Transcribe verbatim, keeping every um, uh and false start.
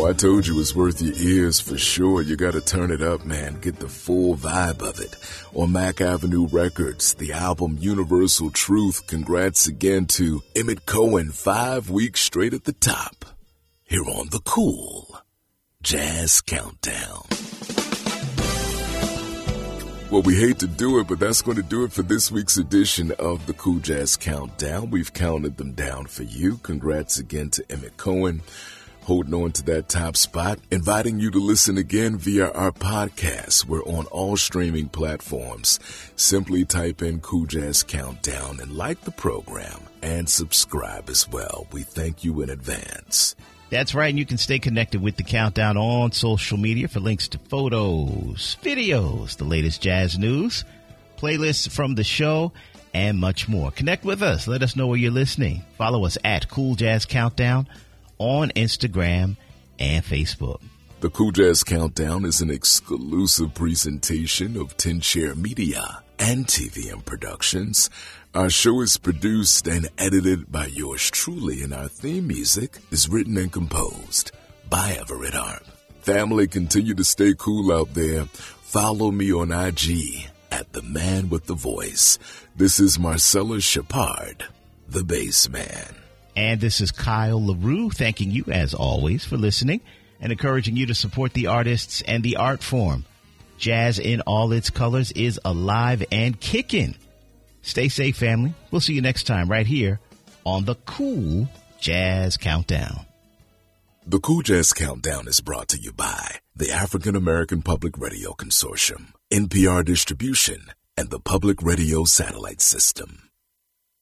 I told you it's worth your ears for sure. You gotta turn it up, man. Get the full vibe of it. On Mac Avenue Records, the album Universal Truth. Congrats again to Emmett Cohen, five weeks straight at the top. Here on the Cool Jazz Countdown. Well, we hate to do it, but that's going to do it for this week's edition of the Cool Jazz Countdown. We've counted them down for you. Congrats again to Emmett Cohen, holding on to that top spot. Inviting you to listen again via our podcast. We're on all streaming platforms. Simply type in Cool Jazz Countdown and like the program and subscribe as well. We thank you in advance. That's right, and you can stay connected with the Countdown on social media for links to photos, videos, the latest jazz news, playlists from the show, and much more. Connect with us. Let us know where you're listening. Follow us at Cool Jazz Countdown on Instagram and Facebook. The Cool Jazz Countdown is an exclusive presentation of ten Chair Media and T V M Productions. Our show is produced and edited by yours truly, and our theme music is written and composed by Everett Hart. Family, continue to stay cool out there. Follow me on I G at The Man with the Voice. This is Marcellus Shepard, the Bass Man. And this is Kyle LaRue, thanking you, as always, for listening and encouraging you to support the artists and the art form. Jazz in all its colors is alive and kicking. Stay safe, family. We'll see you next time right here on the Cool Jazz Countdown. The Cool Jazz Countdown is brought to you by the African American Public Radio Consortium, N P R Distribution, and the Public Radio Satellite System.